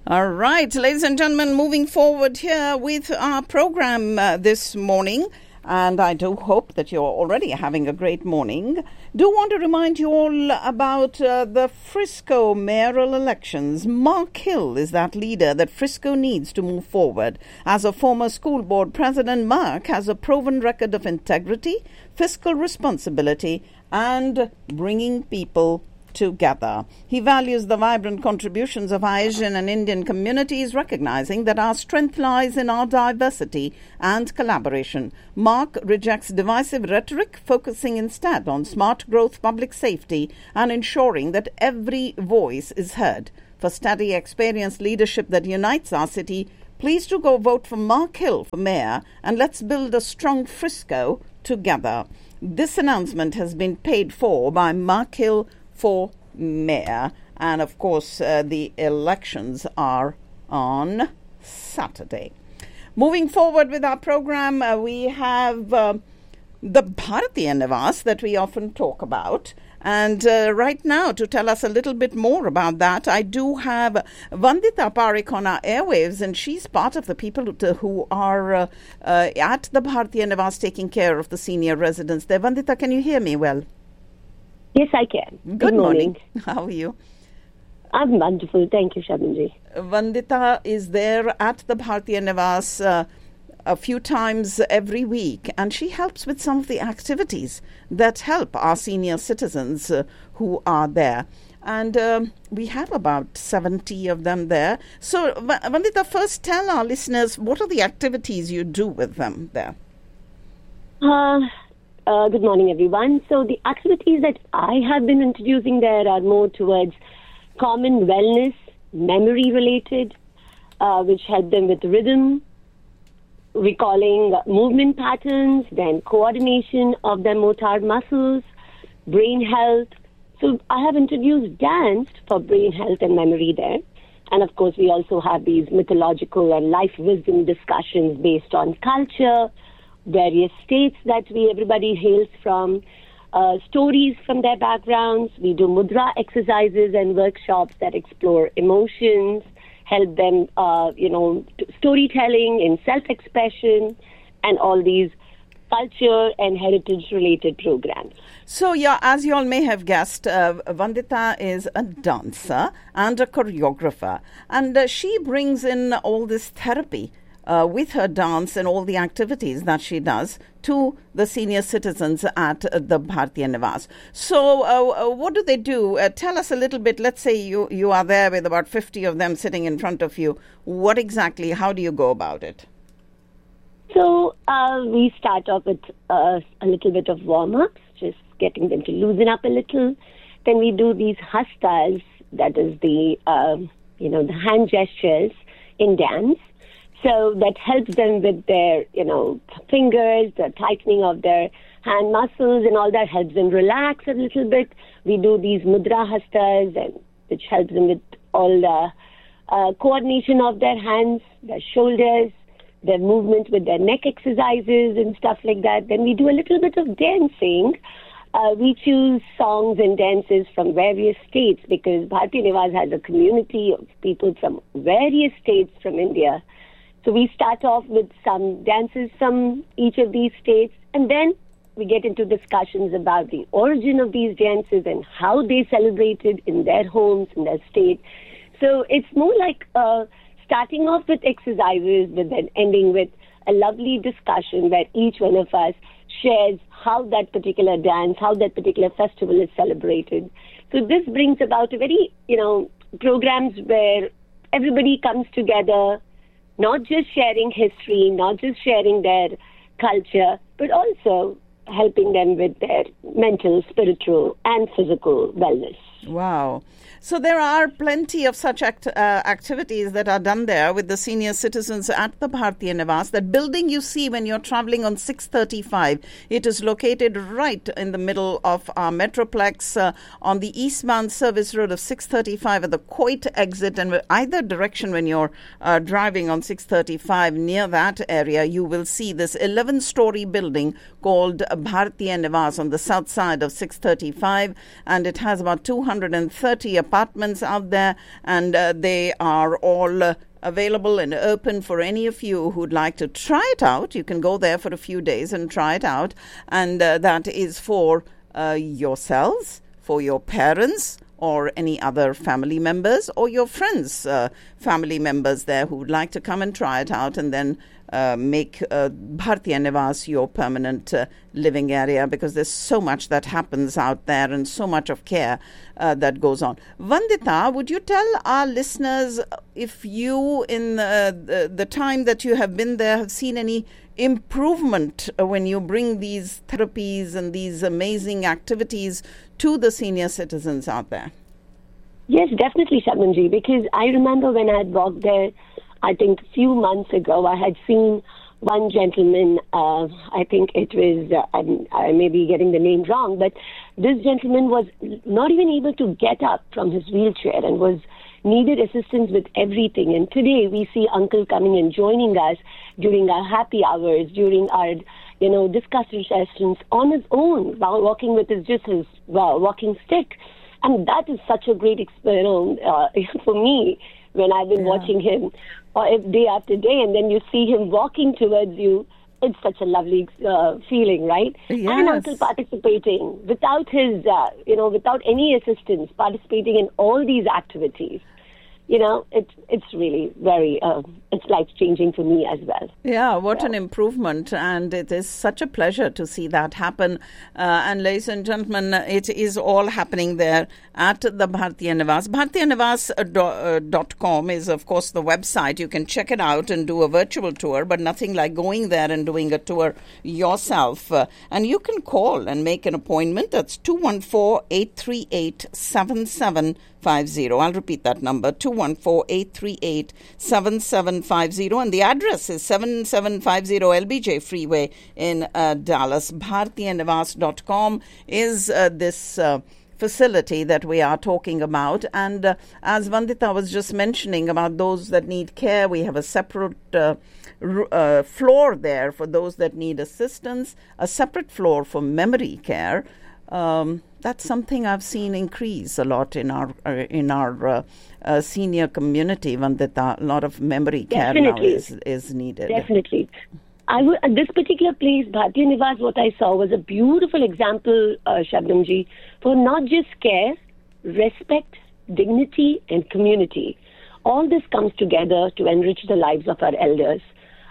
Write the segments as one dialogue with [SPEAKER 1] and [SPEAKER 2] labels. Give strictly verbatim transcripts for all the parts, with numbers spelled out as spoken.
[SPEAKER 1] All right, ladies and gentlemen, moving forward here with our program uh, this morning, and I do hope that you're already having a great morning. Do want to remind you all about uh, the Frisco mayoral elections. Mark Hill is that leader that Frisco needs to move forward. As a former school board president, Mark has a proven record of integrity, fiscal responsibility, and bringing people together. He values the vibrant contributions of Asian and Indian communities, recognizing that our strength lies in our diversity and collaboration. Mark rejects divisive rhetoric, focusing instead on smart growth, public safety, and ensuring that every voice is heard. For steady, experienced leadership that unites our city, please do go vote for Mark Hill for mayor, and let's build a strong Frisco together. This announcement has been paid for by Mark Hill for mayor, and of course uh, the elections are on Saturday. Moving forward with our program, uh, we have uh, the Bharatiya Nivas that we often talk about, and uh, right now to tell us a little bit more about that, I do have Vandita Parikh on our airwaves, and she's part of the people who, who are uh, uh, at the Bharatiya Nivas taking care of the senior residents there. Vandita, can you hear me well?
[SPEAKER 2] Yes, I can.
[SPEAKER 1] Good,
[SPEAKER 2] Good morning.
[SPEAKER 1] morning. How are you?
[SPEAKER 2] I'm wonderful. Thank you, Shabanji.
[SPEAKER 1] Vandita is there at the Bharatiya Nivas uh, a few times every week, and she helps with some of the activities that help our senior citizens uh, who are there. And um, we have about seventy of them there. So, Vandita, first tell our listeners, what are the activities you do with them there?
[SPEAKER 2] Uh, uh, good morning, everyone. So the activities that I have been introducing there are more towards common wellness, memory-related, uh, which help them with rhythm, recalling movement patterns, then coordination of their motor muscles, brain health. So I have introduced dance for brain health and memory there. And of course, we also have these mythological and life wisdom discussions based on culture, various states that we everybody hails from, uh, stories from their backgrounds. We do mudra exercises and workshops that explore emotions, help them, uh, you know, t- storytelling and self-expression, and all these culture and heritage-related programs.
[SPEAKER 1] So, yeah, as you all may have guessed, uh, Vandita is a dancer and a choreographer, and uh, she brings in all this therapy uh, with her dance and all the activities that she does to the senior citizens at uh, the Bharatiya Nivas. So, uh, uh, what do they do? Uh, tell us a little bit. Let's say you, you are there with about fifty of them sitting in front of you. What exactly, how do you go about it?
[SPEAKER 2] So uh, we start off with uh, a little bit of warm-ups, just getting them to loosen up a little. Then we do these hastas, that is the, uh, you know, the hand gestures in dance. So that helps them with their, you know, fingers, the tightening of their hand muscles and all that helps them relax a little bit. We do these mudra hastas, and which helps them with all the uh, coordination of their hands, their shoulders, their movement with their neck exercises and stuff like that. Then we do a little bit of dancing. Uh, we choose songs and dances from various states because Bharatiya Nivas has a community of people from various states from India. So we start off with some dances from each of these states, and then we get into discussions about the origin of these dances and how they celebrated in their homes, in their state. So it's more like uh, starting off with exercises, but then ending with a lovely discussion where each one of us shares how that particular dance, how that particular festival is celebrated. So this brings about a very, you know, programs where everybody comes together, not just sharing history, not just sharing their culture, but also helping them with their mental, spiritual, and physical wellness.
[SPEAKER 1] Wow. So there are plenty of such act, uh, activities that are done there with the senior citizens at the Bharatiya Nivas. That building you see when you're traveling on six thirty-five, it is located right in the middle of our Metroplex uh, on the eastbound service road of six thirty-five at the Coit exit, and either direction when you're uh, driving on six thirty-five near that area, you will see this eleven-story building called Bharatiya Nivas on the south side of six thirty-five, and it has about two hundred thirty apartments out there, and uh, they are all uh, available and open for any of you who'd like to try it out. You can go there for a few days and try it out, and uh, that is for uh, yourselves, for your parents, or any other family members, or your friends, uh, family members there who would like to come and try it out, and then uh, make uh, Bhartiya Niwas your permanent uh, living area, because there's so much that happens out there and so much of care uh, that goes on. Vandita, would you tell our listeners if you, in the, the, the time that you have been there, have seen any improvement when you bring these therapies and these amazing activities to the senior citizens out there?
[SPEAKER 2] Yes, definitely, Shabnamji, because I remember when I had walked there, I think a few months ago, I had seen one gentleman, uh, I think it was, uh, I'm, I may be getting the name wrong, but this gentleman was not even able to get up from his wheelchair and was needed assistance with everything. And today we see Uncle coming and joining us during our happy hours, during our, you know, discussion sessions on his own, while walking with his just his well, walking stick. And that is such a great experience uh, for me when I've been yeah. watching him uh, day after day, and then you see him walking towards you. It's such a lovely uh, feeling, right?
[SPEAKER 1] Yes.
[SPEAKER 2] And Uncle participating without his, uh, you know, without any assistance, participating in all these activities. You know, it's it's really very, uh, it's life-changing for me as well.
[SPEAKER 1] Yeah, what
[SPEAKER 2] yeah.
[SPEAKER 1] an improvement. And it is such a pleasure to see that happen. Uh, and ladies and gentlemen, it is all happening there at the Bhartiya Niwas. Bhartiya Niwas dot com is, of course, the website. You can check it out and do a virtual tour, but nothing like going there and doing a tour yourself. Uh, and you can call and make an appointment. That's two one four, eight three eight, seven seven five zero. I'll repeat that number, two one four, eight three eight, seven seven five zero. And the address is seven seven five zero L B J Freeway in uh, Dallas. Bhartiya Niwas dot com is uh, this uh, facility that we are talking about. And uh, as Vandita was just mentioning about those that need care, we have a separate uh, r- uh, floor there for those that need assistance, a separate floor for memory care. Um, that's something I've seen increase a lot in our uh, in our uh, uh, senior community. Vandita, a lot of memory care
[SPEAKER 2] Definitely.
[SPEAKER 1] now is is needed.
[SPEAKER 2] Definitely. I w- this particular place, Bhartiya Niwas, what I saw was a beautiful example, uh, Shabnamji, for not just care, respect, dignity, and community. All this comes together to enrich the lives of our elders.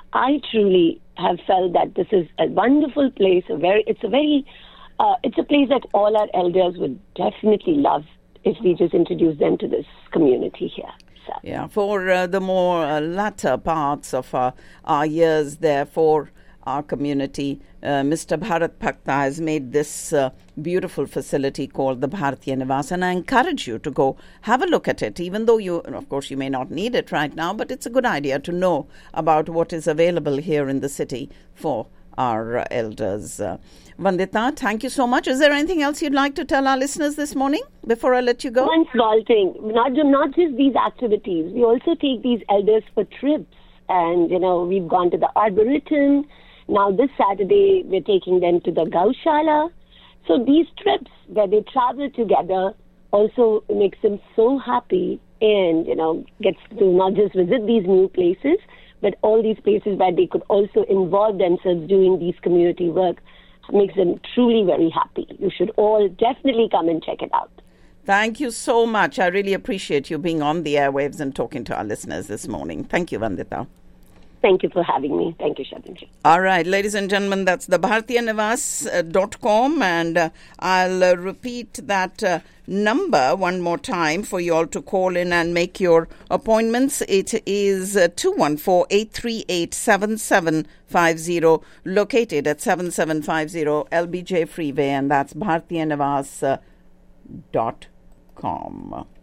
[SPEAKER 2] I truly have felt that this is a wonderful place. A very, it's a very Uh, it's a place that all our elders would definitely love if we just introduce them to this community here. So.
[SPEAKER 1] Yeah, for uh, the more uh, latter parts of uh, our years there for our community, uh, Mister Bharat Bhakta has made this uh, beautiful facility called the Bhartiya Niwas, and I encourage you to go have a look at it, even though you, of course, you may not need it right now, but it's a good idea to know about what is available here in the city for our uh, elders. Uh, Vandita, thank you so much. Is there anything else you'd like to tell our listeners this morning before I let you go?
[SPEAKER 2] One small thing, not, not just these activities. We also take these elders for trips. And, you know, we've gone to the Arboretum. Now this Saturday, we're taking them to the Gaushala. So these trips where they travel together also makes them so happy and, you know, gets to not just visit these new places, but all these places where they could also involve themselves doing these community work makes them truly very happy. You should all definitely come and check it out.
[SPEAKER 1] Thank you so much. I really appreciate you being on the airwaves and talking to our listeners this morning. Thank you, Vandita.
[SPEAKER 2] Thank you for having me. Thank you, Shabnamji.
[SPEAKER 1] All right, ladies and gentlemen, that's the Bhartiya Niwas dot com, and uh, I'll uh, repeat that uh, number one more time for you all to call in and make your appointments. It is uh, two one four, eight three eight, seven seven five zero, located at seven seven five zero L B J Freeway, and that's Bhartiya Niwas dot com.